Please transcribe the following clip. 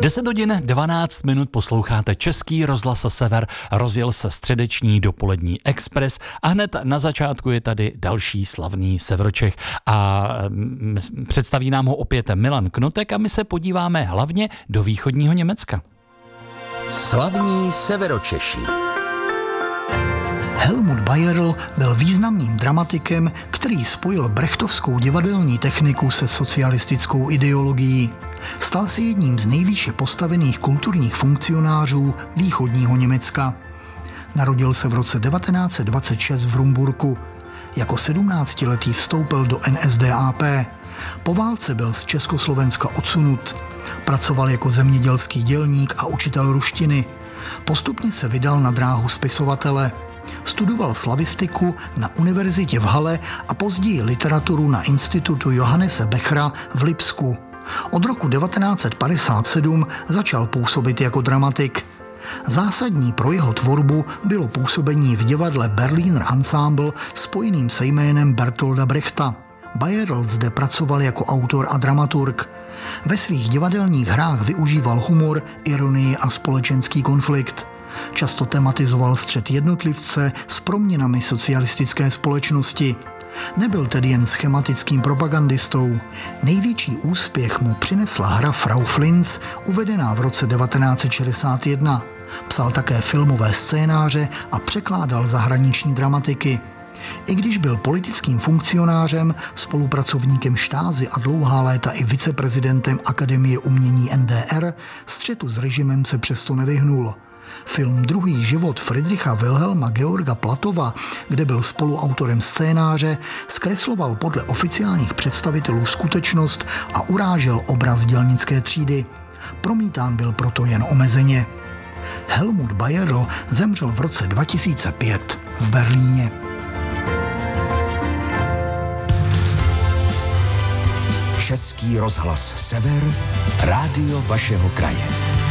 10 hodin 12 minut posloucháte Český rozhlas Sever, rozjel se středeční dopolední expres a hned na začátku je tady další slavný Severočech a představí nám ho opět Milan Knotek a my se podíváme hlavně do východního Německa. Slavní Severočeši. Helmut Bayerl byl významným dramatikem, který spojil brechtovskou divadelní techniku se socialistickou ideologií. Stal se jedním z nejvýše postavených kulturních funkcionářů východního Německa. Narodil se v roce 1926 v Rumburku. Jako 17letý vstoupil do NSDAP. Po válce byl z Československa odsunut. Pracoval jako zemědělský dělník a učitel ruštiny. Postupně se vydal na dráhu spisovatele. Studoval slavistiku na univerzitě v Halle a později literaturu na institutu Johannese Bechera v Lipsku. Od roku 1957 začal působit jako dramatik. Zásadní pro jeho tvorbu bylo působení v divadle Berliner Ensemble spojeným se jménem Bertolda Brechta. Bayerl zde pracoval jako autor a dramaturg. Ve svých divadelních hrách využíval humor, ironii a společenský konflikt. Často tematizoval střet jednotlivce s proměnami socialistické společnosti. Nebyl tedy jen schematickým propagandistou. Největší úspěch mu přinesla hra Frau Flinz, uvedená v roce 1961. Psal také filmové scénáře a překládal zahraniční dramatiky. I když byl politickým funkcionářem, spolupracovníkem Štázy a dlouhá léta i viceprezidentem Akademie umění NDR, střetu s režimem se přesto nevyhnul. Film Druhý život Friedricha Wilhelma Georga Platova, kde byl spoluautorem scénáře, zkresloval podle oficiálních představitelů skutečnost a urážel obraz dělnické třídy. Promítán byl proto jen omezeně. Helmut Bayerl zemřel v roce 2005 v Berlíně. Český rozhlas Sever, rádio vašeho kraje.